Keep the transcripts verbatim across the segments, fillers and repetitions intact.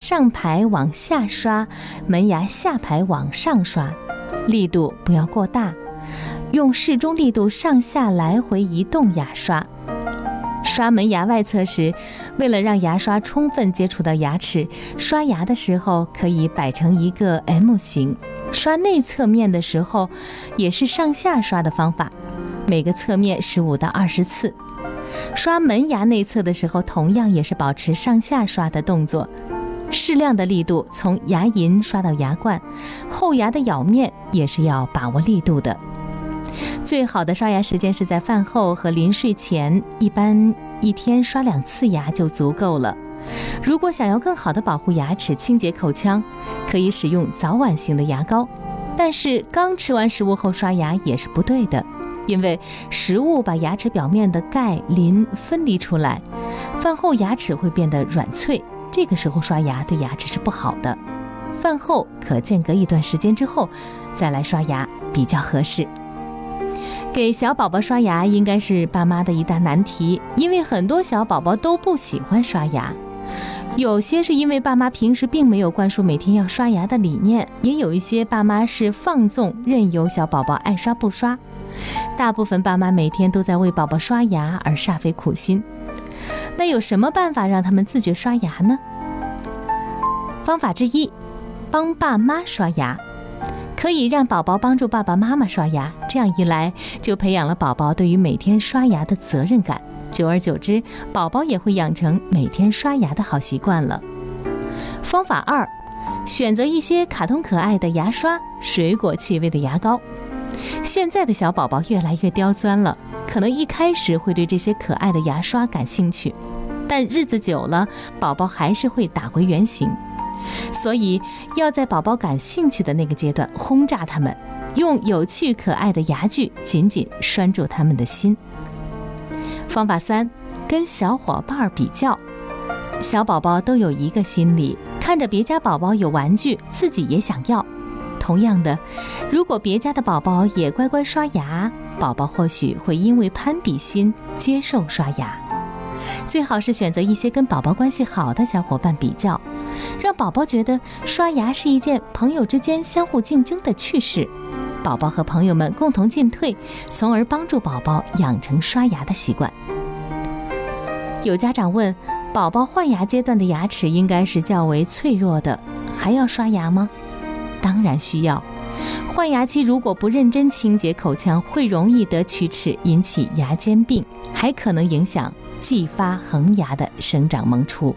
上排往下刷，门牙下排往上刷，力度不要过大，用适中力度上下来回移动牙刷。刷门牙外侧时，为了让牙刷充分接触到牙齿，刷牙的时候可以摆成一个 M 型。刷内侧面的时候，也是上下刷的方法，每个侧面十五到二十次。刷门牙内侧的时候，同样也是保持上下刷的动作，适量的力度从牙龈刷到牙冠，后牙的咬面也是要把握力度的。最好的刷牙时间是在饭后和临睡前，一般一天刷两次牙就足够了。如果想要更好的保护牙齿、清洁口腔，可以使用早晚型的牙膏，但是刚吃完食物后刷牙也是不对的，因为食物把牙齿表面的钙、磷分离出来，饭后牙齿会变得软脆，这个时候刷牙对牙齿是不好的。饭后可间隔一段时间之后再来刷牙比较合适。给小宝宝刷牙应该是爸妈的一大难题，因为很多小宝宝都不喜欢刷牙。有些是因为爸妈平时并没有灌输每天要刷牙的理念，也有一些爸妈是放纵任由小宝宝爱刷不刷。大部分爸妈每天都在为宝宝刷牙而煞费苦心。那有什么办法让他们自觉刷牙呢？方法之一，帮爸妈刷牙。可以让宝宝帮助爸爸妈妈刷牙，这样一来就培养了宝宝对于每天刷牙的责任感，久而久之，宝宝也会养成每天刷牙的好习惯了。方法二，选择一些卡通可爱的牙刷、水果气味的牙膏。现在的小宝宝越来越刁钻了，可能一开始会对这些可爱的牙刷感兴趣，但日子久了，宝宝还是会打回原形。所以要在宝宝感兴趣的那个阶段轰炸他们，用有趣可爱的牙具紧紧拴住他们的心。方法三，跟小伙伴比较。小宝宝都有一个心理，看着别家宝宝有玩具，自己也想要。同样的，如果别家的宝宝也乖乖刷牙，宝宝或许会因为攀比心接受刷牙。最好是选择一些跟宝宝关系好的小伙伴比较，让宝宝觉得刷牙是一件朋友之间相互竞争的趣事，宝宝和朋友们共同进退，从而帮助宝宝养成刷牙的习惯。有家长问，宝宝换牙阶段的牙齿应该是较为脆弱的，还要刷牙吗？当然需要。换牙期如果不认真清洁口腔，会容易得龋齿，引起牙间病，还可能影响继发恒牙的生长萌出。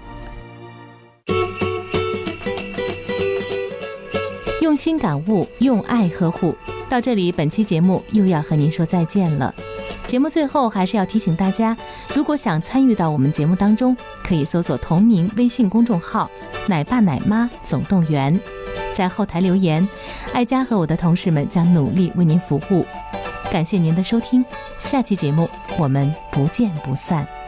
用心感悟，用爱呵护。到这里，本期节目又要和您说再见了。节目最后还是要提醒大家，如果想参与到我们节目当中，可以搜索同名微信公众号奶爸奶妈总动员，在后台留言，爱家和我的同事们将努力为您服务。感谢您的收听，下期节目我们不见不散。